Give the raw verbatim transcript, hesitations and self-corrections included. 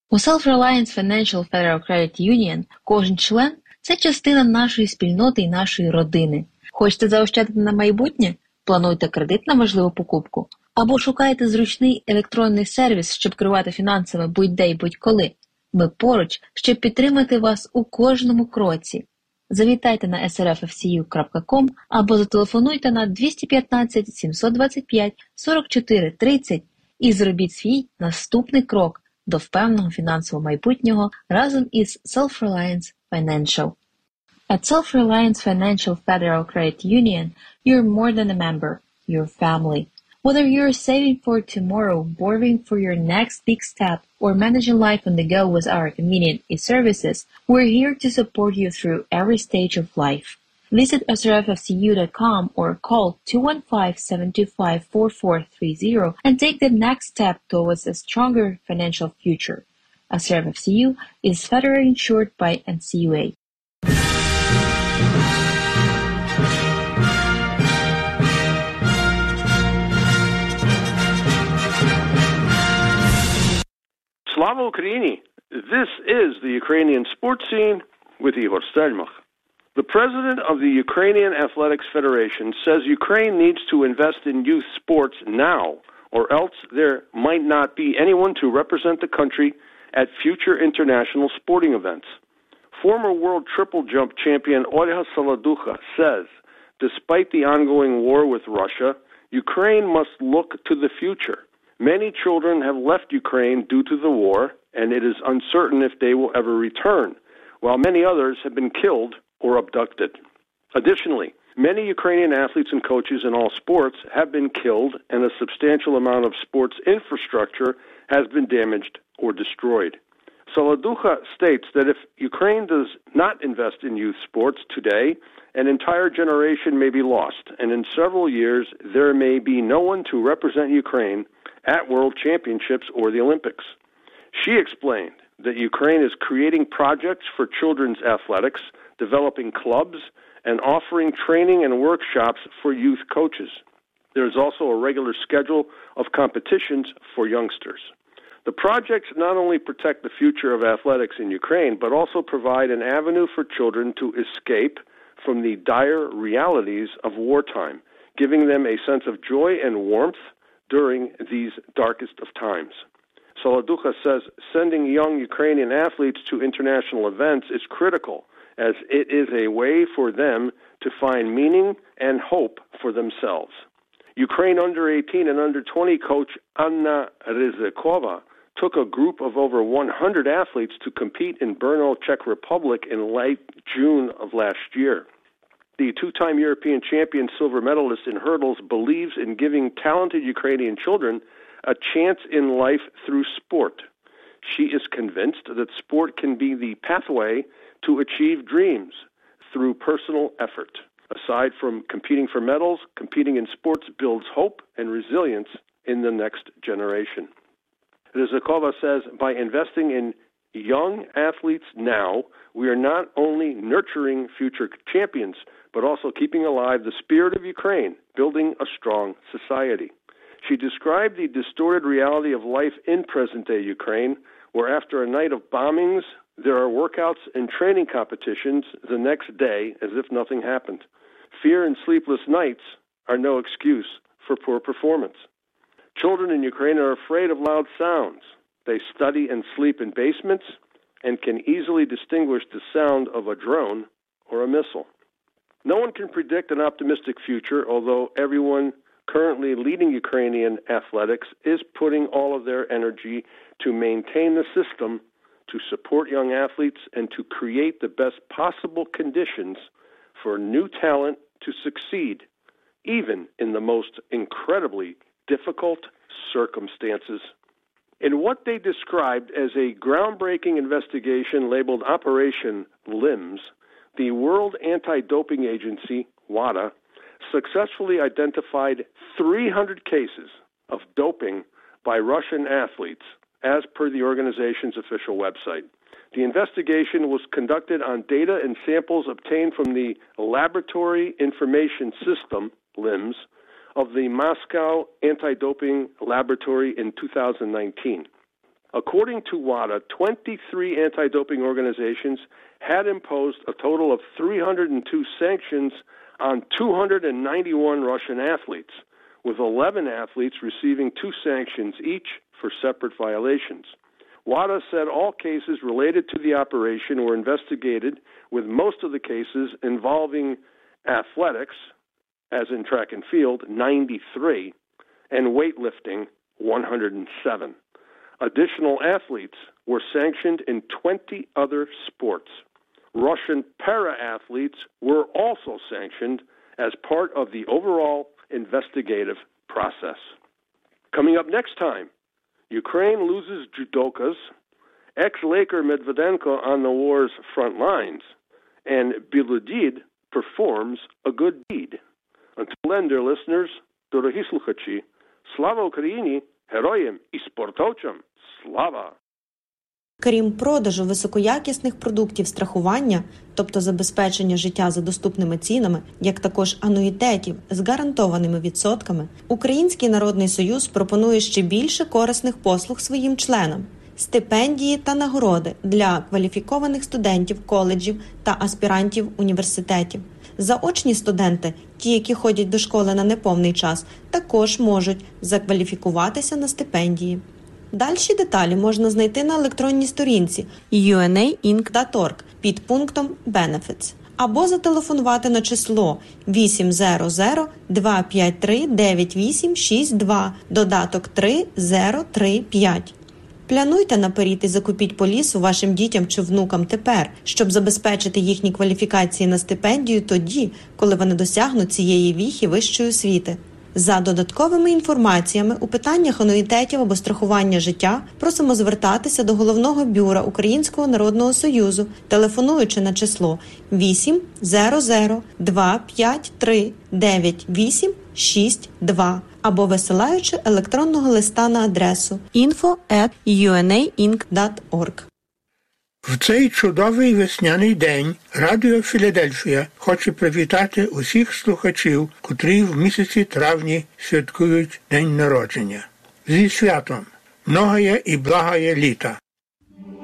У Self-Reliance Financial Federal Credit Union кожен член – це частина нашої спільноти і нашої родини. Хочете заощадити на майбутнє? Плануйте кредит на важливу покупку? Або шукаєте зручний електронний сервіс, щоб керувати фінансами будь-де й будь-коли? Ми поруч, щоб підтримати вас у кожному кроці. Завітайте на ес ар еф еф сі ю крапка ком або зателефонуйте на двісті п'ятнадцять сімсот двадцять п'ять сорок чотири тридцять і зробіть свій наступний крок до впевненого фінансового майбутнього разом із Self-Reliance Financial. At Self-Reliance Financial Federal Credit Union, you're more than a member, you're family. Whether you're saving for tomorrow, borrowing for your next big step, or managing life on the go with our convenient e-services, we're here to support you through every stage of life. Visit S R F F C U dot com or call two one five, seven two five, four four three zero and take the next step towards a stronger financial future. S R F F C U is federally insured by N C U A. Slava Ukraini! This is the Ukrainian sports scene with Igor Stelmach. The president of the Ukrainian Athletics Federation says Ukraine needs to invest in youth sports now, or else there might not be anyone to represent the country at future international sporting events. Former world triple jump champion Olha Saladukha says, despite the ongoing war with Russia, Ukraine must look to the future. Many children have left Ukraine due to the war, and it is uncertain if they will ever return, while many others have been killed or abducted. Additionally, many Ukrainian athletes and coaches in all sports have been killed, and a substantial amount of sports infrastructure has been damaged or destroyed. Saladukha states that if Ukraine does not invest in youth sports today, an entire generation may be lost, and in several years there may be no one to represent Ukraine at World Championships or the Olympics. She explained that Ukraine is creating projects for children's athletics, developing clubs, and offering training and workshops for youth coaches. There is also a regular schedule of competitions for youngsters. The projects not only protect the future of athletics in Ukraine, but also provide an avenue for children to escape from the dire realities of wartime, giving them a sense of joy and warmth during these darkest of times. Saladukha says sending young Ukrainian athletes to international events is critical, as it is a way for them to find meaning and hope for themselves. Ukraine under eighteen and under twenty coach Anna Rizikova took a group of over one hundred athletes to compete in Brno, Czech Republic in late June of last year. The two-time European champion silver medalist in hurdles believes in giving talented Ukrainian children a chance in life through sport. She is convinced that sport can be the pathway to achieve dreams through personal effort. Aside from competing for medals, competing in sports builds hope and resilience in the next generation. Rizikova says, by investing in young athletes now, we are not only nurturing future champions, but also keeping alive the spirit of Ukraine, building a strong society. She described the distorted reality of life in present-day Ukraine, where after a night of bombings, there are workouts and training competitions the next day as if nothing happened. Fear and sleepless nights are no excuse for poor performance. Children in Ukraine are afraid of loud sounds. They study and sleep in basements and can easily distinguish the sound of a drone or a missile. No one can predict an optimistic future, although everyone currently leading Ukrainian athletics is putting all of their energy to maintain the system, to support young athletes, and to create the best possible conditions for new talent to succeed, even in the most incredibly difficult circumstances. In what they described as a groundbreaking investigation labeled Operation Limbs, the World Anti-Doping Agency, WADA, successfully identified three hundred cases of doping by Russian athletes, as per the organization's official website. The investigation was conducted on data and samples obtained from the Laboratory Information System, LIMS, of the Moscow Anti-Doping Laboratory in two thousand nineteen. According to WADA, twenty-three anti-doping organizations had imposed a total of three hundred two sanctions on two hundred ninety-one Russian athletes, with eleven athletes receiving two sanctions each for separate violations. WADA said all cases related to the operation were investigated, with most of the cases involving athletics, as in track and field, ninety-three, and weightlifting, one hundred seven. Additional athletes were sanctioned in twenty other sports. Russian para-athletes were also sanctioned as part of the overall investigative process. Coming up next time, Ukraine loses judokas, ex-Laker Medvedenko on the war's front lines, and Biludid performs a good deed. Until then, dear listeners, дорогі слухачі, слава Україні, героям і спортовцям, слава! Крім продажу високоякісних продуктів страхування, тобто забезпечення життя за доступними цінами, як також ануїтетів з гарантованими відсотками, Український народний союз пропонує ще більше корисних послуг своїм членам – стипендії та нагороди для кваліфікованих студентів коледжів та аспірантів університетів. Заочні студенти, ті, які ходять до школи на неповний час, також можуть закваліфікуватися на стипендії. Дальші деталі можна знайти на електронній сторінці ю ен ей інк крапка орг під пунктом Benefits або зателефонувати на число вісім нуль нуль два п'ять три дев'ять вісім шість два, додаток три нуль три п'ять. Плануйте наперед і закупіть полісу вашим дітям чи внукам тепер, щоб забезпечити їхні кваліфікації на стипендію тоді, коли вони досягнуть цієї віхи вищої освіти. За додатковими інформаціями у питаннях ануїтетів або страхування життя просимо звертатися до Головного бюро Українського народного союзу, телефонуючи на число вісім нуль нуль два п'ять три дев'ять вісім шість два або висилаючи електронного листа на адресу інфо ет ю ен ей інк крапка орг. В цей чудовий весняний день Радіо Філадельфія хоче привітати усіх слухачів, котрі в місяці травні святкують день народження. Зі святом! Многоє і благоє літа!